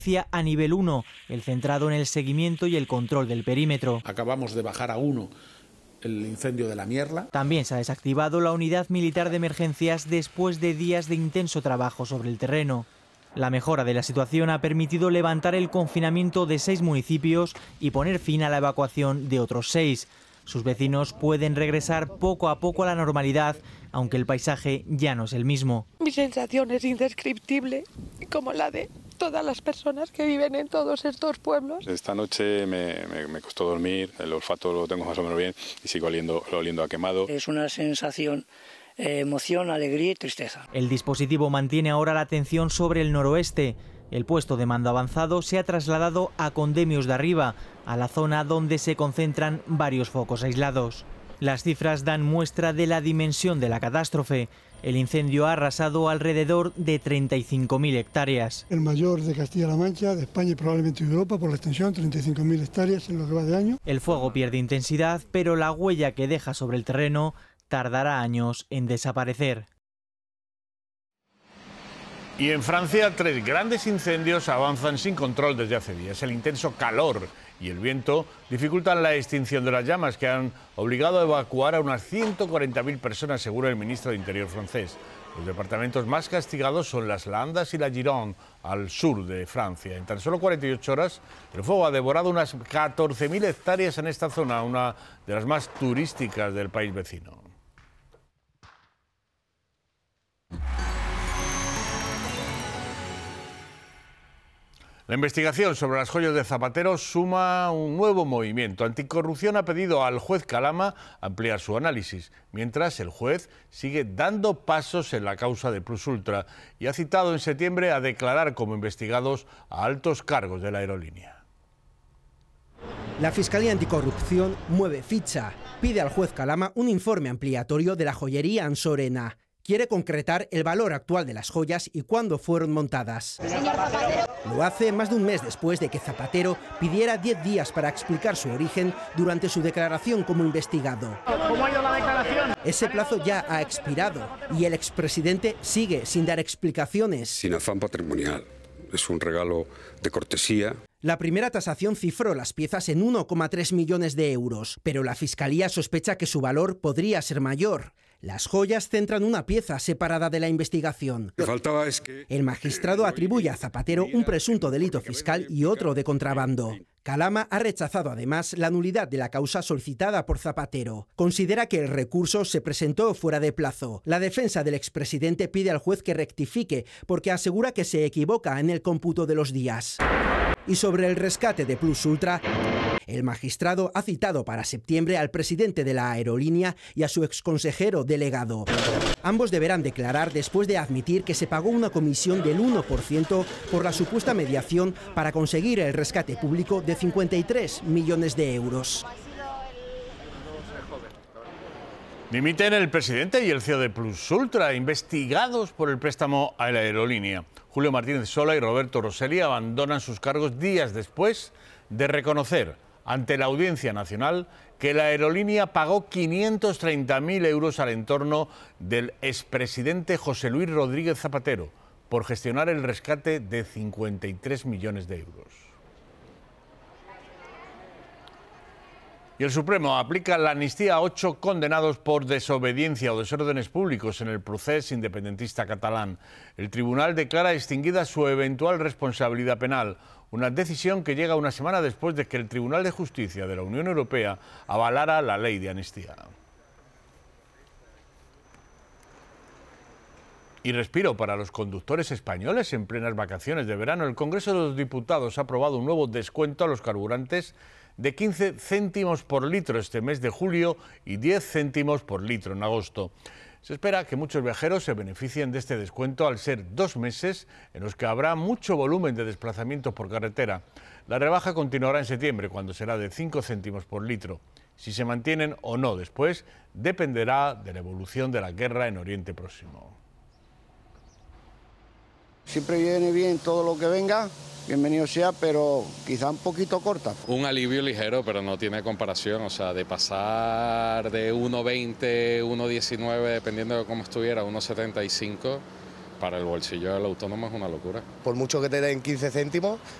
a nivel 1, el centrado en el seguimiento y el control del perímetro. Acabamos de bajar a 1 el incendio de la Mierla. También se ha desactivado la unidad militar de emergencias después de días de intenso trabajo sobre el terreno. La mejora de la situación ha permitido levantar el confinamiento de 6 municipios y poner fin a la evacuación de otros 6. Sus vecinos pueden regresar poco a poco a la normalidad, aunque el paisaje ya no es el mismo. Mi sensación es indescriptible, como la de todas las personas que viven en todos estos pueblos. Esta noche me costó dormir, el olfato lo tengo más o menos bien y sigo oliendo a quemado. Es una sensación, emoción, alegría y tristeza. El dispositivo mantiene ahora la atención sobre el noroeste. El puesto de mando avanzado se ha trasladado a Condemios de Arriba, a la zona donde se concentran varios focos aislados. Las cifras dan muestra de la dimensión de la catástrofe. El incendio ha arrasado alrededor de 35.000 hectáreas. El mayor de Castilla-La Mancha, de España y probablemente de Europa por la extensión, 35.000 hectáreas en lo que va de año. El fuego pierde intensidad, pero la huella que deja sobre el terreno tardará años en desaparecer. Y en Francia, 3 grandes incendios avanzan sin control desde hace días. El intenso calor y el viento dificultan la extinción de las llamas, que han obligado a evacuar a unas 140.000 personas, según el ministro de Interior francés. Los departamentos más castigados son las Landes y la Gironde, al sur de Francia. En tan solo 48 horas, el fuego ha devorado unas 14.000 hectáreas en esta zona, una de las más turísticas del país vecino. La investigación sobre las joyas de Zapatero suma un nuevo movimiento. Anticorrupción ha pedido al juez Calama ampliar su análisis, mientras el juez sigue dando pasos en la causa de Plus Ultra y ha citado en septiembre a declarar como investigados a altos cargos de la aerolínea. La Fiscalía Anticorrupción mueve ficha. Pide al juez Calama un informe ampliatorio de la joyería Ansorena. Quiere concretar el valor actual de las joyas y cuándo fueron montadas. Lo hace más de un mes después de que Zapatero pidiera 10 días para explicar su origen durante su declaración como investigado. ¿Cómo ha ido la declaración? Ese plazo ya ha expirado y el expresidente sigue sin dar explicaciones. Sin afán patrimonial. Es un regalo de cortesía. La primera tasación cifró las piezas en 1,3 millones de euros, pero la Fiscalía sospecha que su valor podría ser mayor. Las joyas centran una pieza separada de la investigación. Lo que faltaba es que el magistrado atribuye a Zapatero un presunto delito fiscal y otro de contrabando. Calama ha rechazado además la nulidad de la causa solicitada por Zapatero. Considera que el recurso se presentó fuera de plazo. La defensa del expresidente pide al juez que rectifique porque asegura que se equivoca en el cómputo de los días. Y sobre el rescate de Plus Ultra, el magistrado ha citado para septiembre al presidente de la aerolínea y a su exconsejero delegado. Ambos deberán declarar después de admitir que se pagó una comisión del 1% por la supuesta mediación para conseguir el rescate público de 53 millones de euros. Dimiten el presidente y el CEO de Plus Ultra, investigados por el préstamo a la aerolínea. Julio Martínez Sola y Roberto Rosselli abandonan sus cargos días después de reconocer ante la Audiencia Nacional que la aerolínea pagó 530.000 euros al entorno del expresidente José Luis Rodríguez Zapatero por gestionar el rescate de 53 millones de euros. Y el Supremo aplica la amnistía a 8 condenados por desobediencia o desórdenes públicos en el procés independentista catalán. El tribunal declara extinguida su eventual responsabilidad penal, una decisión que llega una semana después de que el Tribunal de Justicia de la Unión Europea avalara la ley de amnistía. Y respiro para los conductores españoles en plenas vacaciones de verano. El Congreso de los Diputados ha aprobado un nuevo descuento a los carburantes de 15 céntimos por litro este mes de julio y 10 céntimos por litro en agosto. Se espera que muchos viajeros se beneficien de este descuento al ser 2 meses en los que habrá mucho volumen de desplazamientos por carretera. La rebaja continuará en septiembre, cuando será de 5 céntimos por litro. Si se mantienen o no después, dependerá de la evolución de la guerra en Oriente Próximo. Siempre viene bien todo lo que venga, bienvenido sea, pero quizá un poquito corta. Un alivio ligero, pero no tiene comparación, o sea, de pasar de 1,20, 1,19, dependiendo de cómo estuviera, 1,75, para el bolsillo del autónomo es una locura. Por mucho que te den 15 céntimos,